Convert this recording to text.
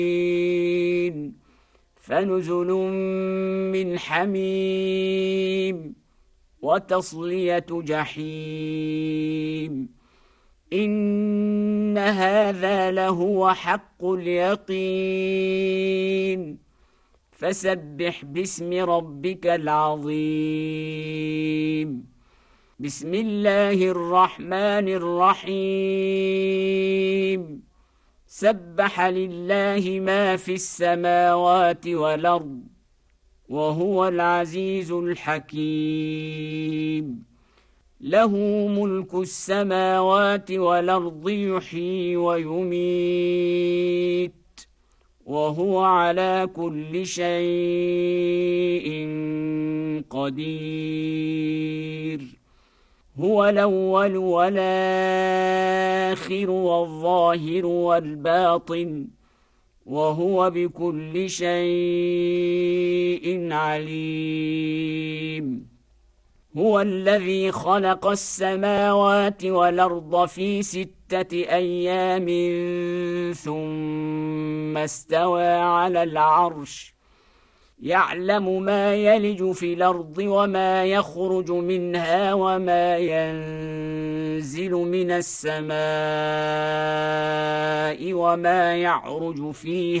فنزل من حميم وتصلية جحيم إن هذا لهو حق اليقين فسبح باسم ربك العظيم بسم الله الرحمن الرحيم سبح لله ما في السماوات والأرض وهو العزيز الحكيم له ملك السماوات والأرض يحيي ويميت وهو على كل شيء قدير هو الأول والآخر والظاهر والباطن وهو بكل شيء عليم هو الذي خلق السماوات والأرض في 6 أيام ثم استوى على العرش يعلم ما يلج في الأرض وما يخرج منها وما ينزل من السماء وما يعرج فيها